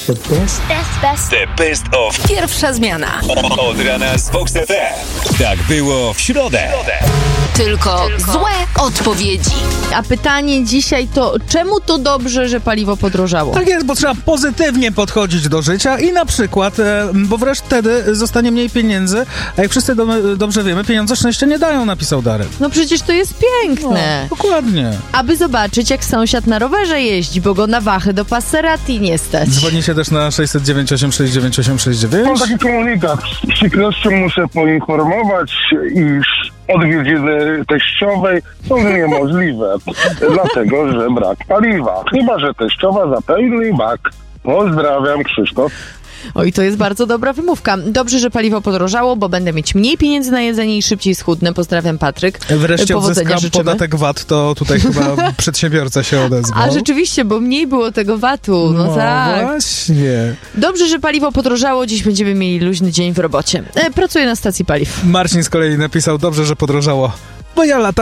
The best of Pierwsza zmiana. od rana z Vox FM. Tak było w środę. Tylko złe odpowiedzi. A pytanie dzisiaj to, czemu to dobrze, że paliwo podrożało? Tak jest, bo trzeba pozytywnie podchodzić do życia i na przykład, bo wreszcie wtedy zostanie mniej pieniędzy, a jak wszyscy dobrze wiemy, pieniądze szczęście nie dają, napisał Darek. No przecież to jest piękne. No, dokładnie. Aby zobaczyć, jak sąsiad na rowerze jeździ, bo go na wachę do Passerati nie stać. Dzwoni się też na 609 869 869. Mam taki komunikat. Z przykrością muszę poinformować, iż odwiedziny teściowej są niemożliwe, dlatego że brak paliwa. Chyba że teściowa zapełni bak. Pozdrawiam, Krzysztof. Oj, to jest bardzo dobra wymówka. Dobrze, że paliwo podrożało, bo będę mieć mniej pieniędzy na jedzenie i szybciej schudnę. Pozdrawiam, Patryk. Wreszcie Powodzenia odzyskam życzymy. podatek VAT, to tutaj chyba przedsiębiorca się odezwał. A rzeczywiście, bo mniej było tego VAT-u. No tak. Właśnie. Dobrze, że paliwo podrożało. Dziś będziemy mieli luźny dzień w robocie. Pracuję na stacji paliw. Marcin z kolei napisał, dobrze, że podrożało, bo ja latam